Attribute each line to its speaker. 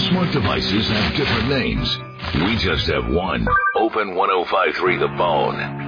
Speaker 1: smart devices have different names. We just have one. Open 1053 The Bone.